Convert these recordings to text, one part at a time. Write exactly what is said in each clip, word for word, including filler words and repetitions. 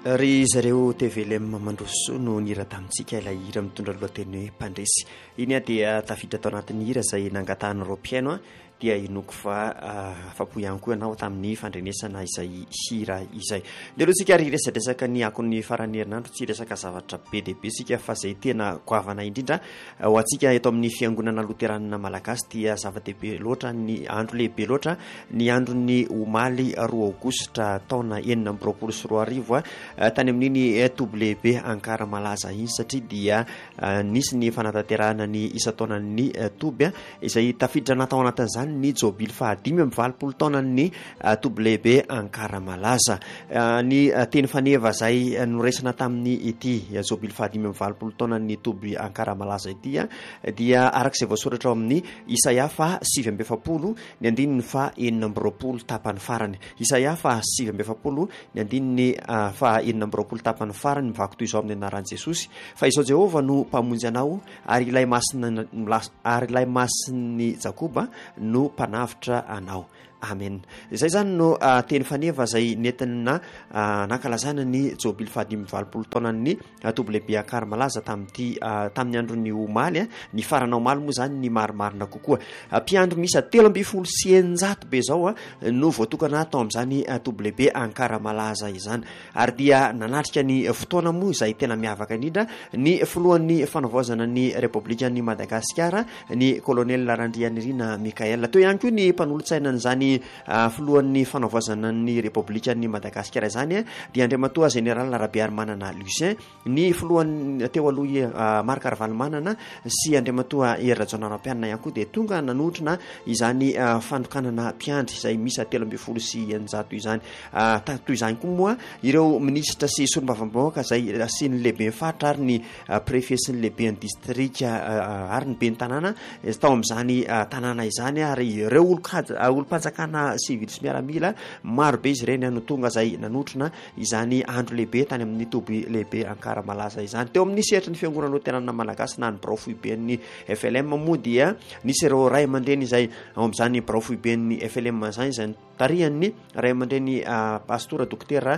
ry zareo T V L M mandroso no nihira tamintsika ilay hira mitondra lohateny hoe mpandresy. Iny a dia tafiditra tao anatin'ny hira izay nangatahana ropiano a dia inoko fa afapo ihany koa ianao tamin'ny fandrenesana izay hira izay. Dia aloha tsika ary resadresaka ny akon'ny farany herinandro tsy resaka zavatra be dia be sika fa izay tena goavana indrindra ho antsika eto amin'ny fiangonana loteranina malagasy dia zava-dehibe loatra ny andro lehibe loatra ny andron'ny omaly roa aogositra taona enina amby roapolo sy roa arivo a tany amin'iny toby lehibe Ankara malaza iny satria dia nisy ny fanatanterahana ny isa taonan'ny toby izay tafiditra natao anatin'izany ny jobily fahadimy amby valopolo taona ny toby lehibe Ankara malaza. Ny teny faneva izay noraisina tamin'ny ity jobily fahadimy amby valopolo taona ny toby Ankara malaza ity dia arak'izay voasoratra ao amin'ny Isaia fa sivy amby efapolo ny andininy fa enina amby roapolo tapany farany. Isaia fa sivy amby efapolo ny andininy fa enina amby roapolo tapany farany mivako toy izao amin'ny anaran'i Jesosy fa izao Jehova no mpamonjy anao ary ilay masina ary ilay masin'ny Jakoba no mpanavitra anao. Amen. Izay zany no uh, teny faneva izay nentina uh, nankalazana ny jobily fahadimy valopolo taona ny uh, toby lehibe Ankara malaza tamin'ity uh, tamin'ny andron'ny omaly uh, ny farana omaly moa zany ny marimarina kokoa. Uh, mpiandro misy telo amby folo sy eninjato be zao uh, no voatokana tao amin'izany uh, toby lehibe Ankara malaza izany. Ary dia nanatrika ny fotoana moa izay tena miavaka indrindra ny filohan'ny fanavaozana ny Repoblikan'i Madagasikara ny kolonel Randrianirina Mikaela. Teo ihany koa ny mpanolontsaina n'izany Uh, filohan'ny fanaovazana ny Repoblikan'i Madagasikara izany dia Andriamatoa Général Rabearmanana Lucien, ny filohan'ny teo aloha uh, Marc Ravalomanana sy Andriamatoa Hery Rajaonarimampianina ihany koa dia tonga nanotrina izany uh, fandokanana mpiandry izay misy telo amby folo sy eninjato izany. Uh, toy izany koa moa ireo minisitra sy solombavam-bahoaka izay sy ny lehibe faritra ary ny uh, préfet sy ny lehibe ny distrika uh, ary ny be ny tanàna tao amin'izany uh, tanàna izany ary ireo olo-panjakana sivily sy miaramila maro be izy ireny no tonga izay nanotrina izany andro lehibe tany amin'ny toby lehibe Ankara malaza izany. Teo amin'ny sehatry ny fiangonana loteranina malagasy na ny birao foiben'ny F L M moa dia nisy ireo ray aman-dreny izay ao amin'izany birao foiben'ny F L M izany izay tarihan'ny ray aman-dreny uh, pastora dokotera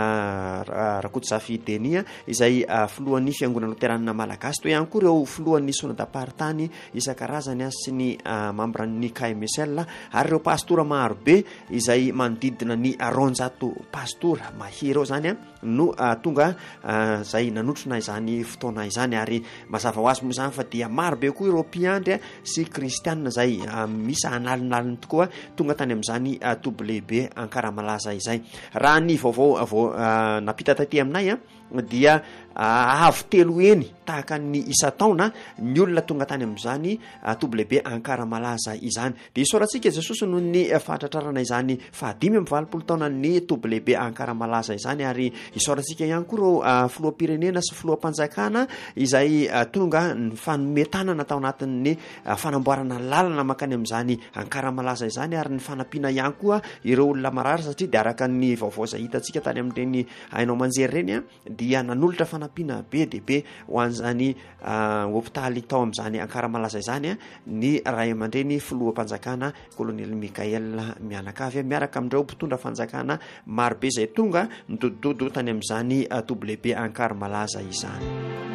uh, Rakotosafi Denia izay uh, filohan'ny fiangonana loteranina malagasy. Toy ihany koa ireo filohan'ny sonadamparitany isan-karazany sy ny uh, membran'ny K M S L ary ireo pastora maro be izay manodidina ny roanjato pastora mahery ao zany no uh, tonga uh, zay nanotrina izany fotoana izany ary mazava ho azy moa zany fa dia maro be koa ireo mpiandry sy kristianina izay uh, misy analinaliny tokoa tonga tany amin'izany uh, toby lehibe Ankara malaza izay. Raha ny vaovao uh, napita taty aminay uh, dia uh, avo telo eny tahaka ny isa taona ny olona tonga tany amin'izany uh, toby lehibe Ankara malaza izany. Dia isorantsika Jesosy no ny fahatratrarana izany fahadimy amby valopolo taona ny toby lehibe Ankara malaza izany ary isorantsika ihany koa ireo uh, filoham-pirenena sy filoham-panjakana izay uh, tonga ny fanometanana tao anatin'ny uh, fanamboarana lalana makany amin'izany Ankara malaza izany ary ny fanampiana ihany koa ireo olona marary satria dia araka ny vaovao izay hitantsika tany amin'ireny hainao manjery ireny dia nanolotra fanampiana be dia be ho an'izany uh, hopitaly tao amin'izany Ankara malaza izany ny ray aman-dreny filoham-panjakana kolonel Mikaela mianakavy miaraka amin'ireo mpitondra fanjakana maro be izay tonga midodododo tany amin'izany uh, toby lehibe Ankara malaza izany.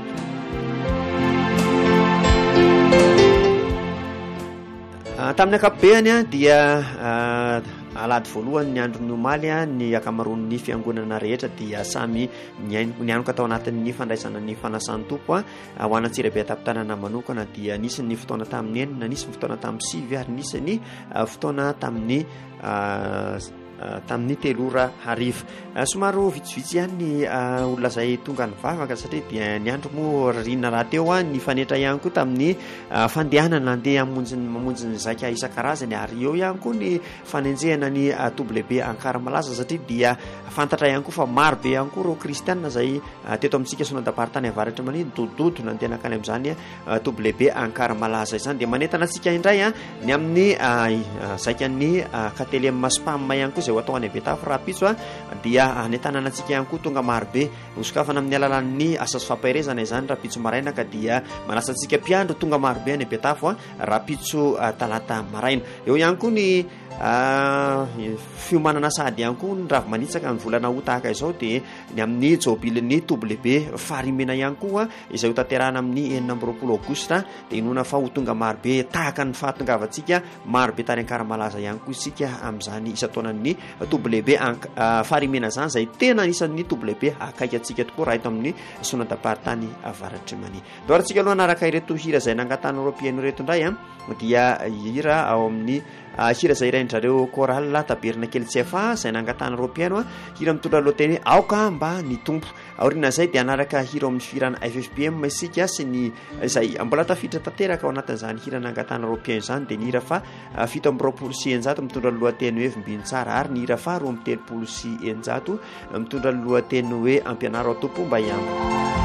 Uh, tamin'ny ankapobeny dia uh, alady voalohany ny andron'ny omaly ny akamaroan'ny fiangonana rehetra dia samy nianoka tao anatin'ny fandraisana ny fanasan'ny tompo ho anantsirabe tapitànana manokana dia nisy ny fotoana tamin'ny enina, nisy ny fotoana tamin'ny sivy ary nisy ny fotoana tamin'ny uh, tamin'ny telora hariva. Somaro vitsivitsy ihany ny uh, olona izay tonga nivavaka satria dia ny andro moa rina raha teo a ny fanetra ihany koa tamin'ny uh, fandehanana andeha amonjiny mamonjy ny zaika isan-karazany ary eo ihany koa ny fanenjehana ny uh, toby lehibe Ankara malaza satria dia fantatra ihany koa fa maro be ihany koa ireo kristianina izay uh, teto amintsika sonadamparitany avaratra maniny dododo nandeha nakany amin'izany uh, toby lehibe Ankara malaza izany dia manentana antsika indray uh, ny amin'ny uh, uh, zaikan'ny uh, Katelem Spam ihany koa izay ho atao any Betafy rapitso a dia anentanana antsika ihany koa tonga maro be hosokafana amin'ny alalan'ny asa sy fampaherezana izany rapitso maraina ka dia manasa antsika mpiandro tonga maro be any Betafy a rapitso uh, talata maraina. Eo ihany koa ny fiomanana sady ihany koa ny ravo-manitsaka ny volana ho tahaka izao dia ny amin'ny jobilny toblebe farimena ihany koa izay ho tanterahana amin'ny enina amby roapolo aogosta dia inona fa ho tonga marobe tahaka ny fahatongavantsika marobe tany ankaramalaza ihany koa isika amin'izany isataonan'ny toblebe farimena zany izay tena isan'ny toblebe akaika antsika tokoa raha eto amin'ny sonadaparitany avaratry mani doarantsika aloha anaraka ireto hira izay nangatany europiano reto indray a dia hira ao amin'ny hira izay iraindrareo koral taberina kely tsy efa izay nangatany europiano a hira mitondra loateny hoe aoka mba ny tompo aoriana izay dia anaraka hira ao amin'ny firana f f p m isika sy ny izay mbola tafiditra tanteraka ao anatin'izany hira nangatany europiano izany dia ny hira fa fito amby roapolo sy enjato mitondra lohateny hoe vimbiny tsara ary ny hira fa roa amby telopolo sy enjato mitondra lohateny hoe ampianaro ao tompo mba ihany